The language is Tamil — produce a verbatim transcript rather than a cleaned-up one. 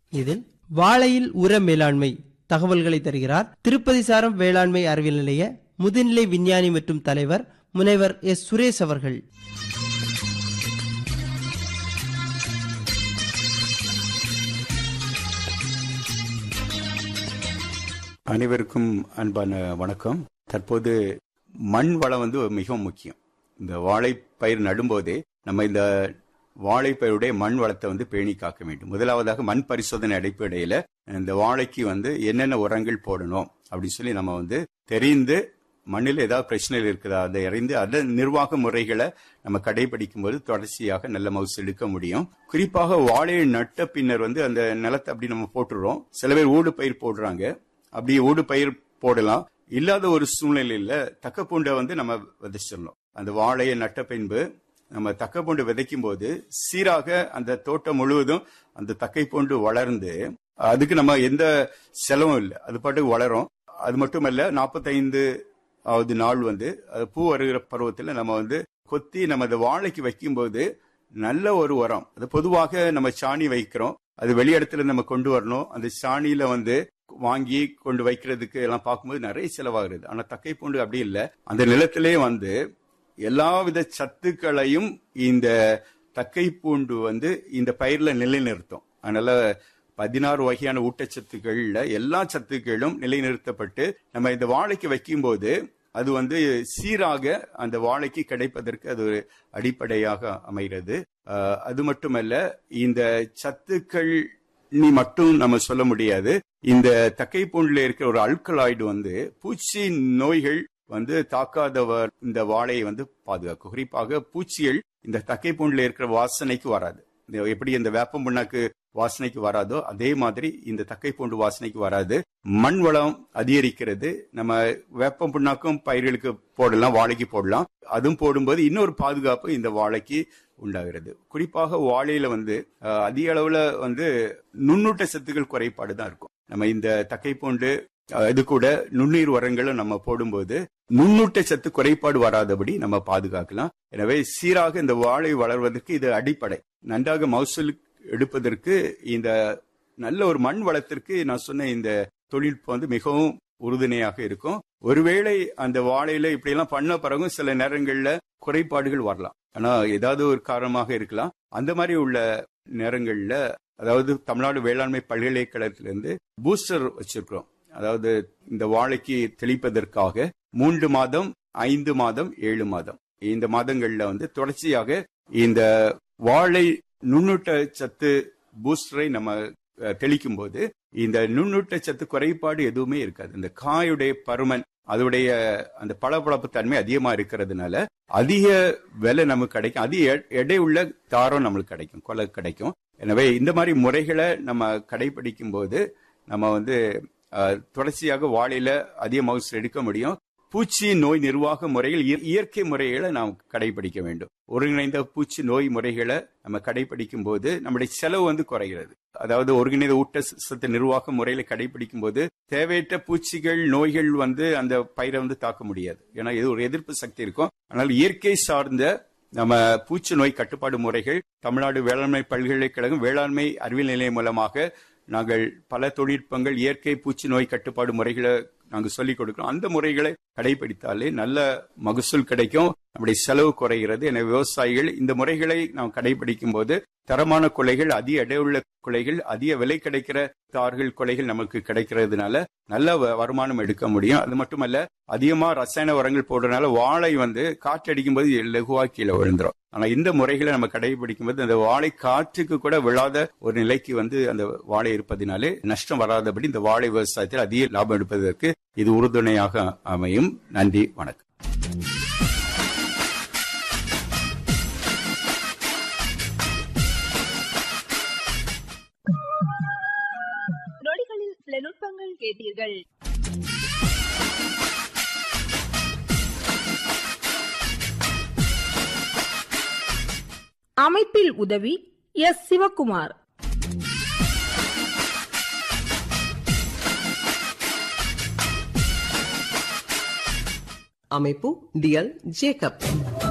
இதில் வாழையில் உர மேலாண்மை தகவல்களை தருகிறார் திருப்பதி சாரம் வேளாண்மை அறிவியல் நிலைய முதுநிலை விஞ்ஞானி மற்றும் தலைவர் முனைவர் எஸ் சுரேஷ் அவர்கள். அனைவருக்கும் அன்பான வணக்கம். தற்போது மண் வளம் வந்து மிகவும் முக்கியம். இந்த வாழைப்பயிர் நடும்போதே நம்ம இந்த வாழைப்பயிருடைய மண் வளத்தை வந்து பேணி காக்க வேண்டும். முதலாவதாக மண் பரிசோதனை அடிப்படையில இந்த வாழைக்கு வந்து என்னென்ன உரங்கள் போடணும் அப்படின்னு சொல்லி நம்ம வந்து தெரிந்து மண்ணில் ஏதாவது பிரச்சனைகள் இருக்குதா அதை அறிந்து அதன் நிர்வாக முறைகளை நம்ம கடைபிடிக்கும் போது தொடர்ச்சியாக நல்ல மகசூல் எடுக்க முடியும். குறிப்பாக வாழையை நட்ட பின்னர் வந்து அந்த நிலத்தை அப்படி நம்ம போட்டுறோம். சில பேர் ஊடு பயிர் போடுறாங்க. அப்படி ஊடு பயிர் போடலாம். இல்லாத ஒரு சூழ்நிலையில தக்கப்பூண்டை வந்து நம்ம விதைச்சிடணும். அந்த வாழையை நட்ட பின்பு நம்ம தக்கப்பூண்டு விதைக்கும் போது சீராக அந்த தோட்டம் முழுவதும் அந்த தக்கை பூண்டு வளர்ந்து அதுக்கு நம்ம எந்த செலவும் இல்லை, அது பாட்டுக்கு வளரும். அது மட்டுமல்ல, நாற்பத்தைந்து ஆவது நாள் வந்து பூ வருகிற பருவத்தில் நம்ம வந்து கொத்தி நம்ம அந்த வாழைக்கு வைக்கும் போது நல்ல ஒரு உரம். அது பொதுவாக நம்ம சாணி வைக்கிறோம், அது வெளியிடத்துல நம்ம கொண்டு வரணும். அந்த சாணியில வந்து வாங்கி கொண்டு வைக்கிறதுக்கு எல்லாம் பார்க்கும்போது நிறைய செலவாகிறது. ஆனா தக்கை பூண்டு அப்படி இல்லை. அந்த நிலத்திலே வந்து எல்லாவித சத்துக்களையும் இந்த தக்கை பூண்டு வந்து இந்த பயிர்ல நிலைநிறுத்தும். அதனால பதினாறு வகையான ஊட்டச்சத்துக்கள்ல எல்லா சத்துக்களும் நிலைநிறுத்தப்பட்டு நம்ம இந்த வாழைக்கு வைக்கும் போது அது வந்து சீராக அந்த வாழைக்கு கிடைப்பதற்கு அது ஒரு அடிப்படையாக அமைகிறது. அது மட்டுமல்ல, இந்த சத்துக்கள் நீ மட்டும் நம்ம சொல்ல முடியாது. இந்த தக்கை பூண்டுல இருக்கிற ஒரு அல்கலாய்டு வந்து பூச்சி நோய்கள் வந்து தாக்காதவர் இந்த வாழையை வந்து பாதுகாக்கும். குறிப்பாக பூச்சிகள் இந்த தக்கை பூண்டுல இருக்கிற வாசனைக்கு வராது. எப்படி இந்த வேப்பம் புண்ணாக்கு வாசனைக்கு வராதோ அதே மாதிரி இந்த தக்கை பூண்டு வாசனைக்கு வராது. மண் வளம் அதிகரிக்கிறது. நம்ம வேப்பம் புண்ணாக்கும் பயிர்களுக்கு போடலாம், வாழைக்கு போடலாம். அதுவும் போடும்போது இன்னொரு பாதுகாப்பு இந்த வாழைக்கு உண்டாகிறது. குறிப்பாக வாழையில வந்து அதிக அளவுல வந்து நுண்ணூட்ட சத்துக்கள் குறைபாடு தான் இருக்கும். நம்ம இந்த தக்கை பூண்டு இது கூட நுண்ணீர் உரங்களும் நம்ம போடும்போது நுண்ணூட்ட சத்து குறைபாடு வராதபடி நம்ம பாதுகாக்கலாம். எனவே சீராக இந்த வாழை வளர்வதற்கு இது அடிப்படை. நன்றாக மகசூல் எடுப்பதற்கு இந்த நல்ல ஒரு மண் வளத்திற்கு நான் சொன்ன இந்த தொழில்நுட்பம் வந்து மிகவும் உறுதுணையாக இருக்கும். ஒருவேளை அந்த வாழையில இப்படி எல்லாம் பண்ண பிறகும் சில நேரங்கள்ல குறைபாடுகள் வரலாம். ஆனா ஏதாவது ஒரு காரணமாக இருக்கலாம். அந்த மாதிரி உள்ள நேரங்கள்ல அதாவது தமிழ்நாடு வேளாண்மை பல்கலைக்கழகத்திலிருந்து பூஸ்டர் வச்சிருக்கிறோம். அதாவது இந்த வாழைக்கு தெளிப்பதற்காக மூன்று மாதம், ஐந்து மாதம், ஏழு மாதம் இந்த மாதங்கள்ல வந்து தொடர்ச்சியாக இந்த வாழை நுண்ணூட்ட சத்து பூஸ்டரை நம்ம தெளிக்கும் போது இந்த நுண்ணூட்ட சத்து குறைபாடு எதுவுமே இருக்காது. இந்த காயுடைய பருமன் அதோடைய அந்த பளபளப்பு தன்மை அதிகமா இருக்கிறதுனால அதிக விலை நமக்கு கிடைக்கும். அதிக எடை உள்ள தாரம் நம்மளுக்கு கிடைக்கும், கொலை கிடைக்கும். எனவே இந்த மாதிரி முறைகளை நம்ம கடைபிடிக்கும் போது நம்ம வந்து தொடர்ச்சியாக வாழையில அதிக மகசூல் எடுக்க முடியும். பூச்சி நோய் நிர்வாக முறைகள் இயற்கை முறைகளை நாம் கடைபிடிக்க வேண்டும். ஒருங்கிணைந்த பூச்சி நோய் முறைகளை நம்ம கடைபிடிக்கும் போது நம்முடைய செலவு வந்து குறைகிறது. அதாவது ஒருங்கிணைந்த ஊட்டச்சத்து நிர்வாக முறையில கடைபிடிக்கும் போது தேவையற்ற பூச்சிகள் நோய்கள் வந்து அந்த பயிரை வந்து தாக்க முடியாது. ஏன்னா இது ஒரு எதிர்ப்பு சக்தி இருக்கும். ஆனால் இயற்கை சார்ந்த நம்ம பூச்சி நோய் கட்டுப்பாடு முறைகள் தமிழ்நாடு வேளாண்மை பல்கலைக்கழகம் வேளாண்மை அறிவியல் நிலையம் மூலமாக நாங்கள் பல தொழில்நுட்பங்கள் இயற்கை பூச்சி நோய் கட்டுப்பாடு முறைகளை நாங்கள் சொல்லிக் கொடுக்கிறோம். அந்த முறைகளை கடைபிடித்தாலே நல்ல மகசூல் கிடைக்கும், நம்முடைய செலவு குறைகிறது. எனவே விவசாயிகள் இந்த முறைகளை நாம் கடைபிடிக்கும் போது தரமான கொலைகள், அதிக எடையுள்ள கொலைகள், அதிக விலை கிடைக்கிற தார்கள் கொலைகள் நமக்கு கிடைக்கிறதுனால நல்ல வருமானம் எடுக்க முடியும். அது மட்டுமல்ல, அதிகமா ரசாயன உரங்கள் போடுறதுனால வாழை வந்து காற்றடிக்கும் போது லகுவா கீழே விழுந்துரும். ஆனா இந்த முறைகளை நம்ம கடைபிடிக்கும் போது அந்த வாழை காற்றுக்கு கூட விழாத ஒரு நிலைக்கு வந்து அந்த வாழை இருப்பதினாலே நஷ்டம் வராதபடி இந்த வாழை விவசாயத்தில் அதிக லாபம் எடுப்பதற்கு இது உறுதுணையாக அமையும். நன்றி, வணக்கம். நொடிகளில் சில நுட்பங்கள் கேட்டீர்கள். அமைப்பில் உதவி எஸ் சிவகுமார். அமைப்பு டி எல் ஜேக்கப்.